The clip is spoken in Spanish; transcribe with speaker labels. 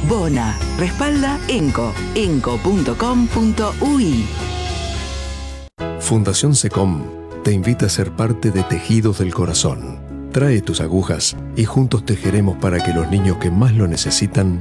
Speaker 1: Bona. Respalda ENCO. enco.com.uy.
Speaker 2: Fundación SECOM te invita a ser parte de Tejidos del Corazón. Trae tus agujas y juntos tejeremos para que los niños que más lo necesitan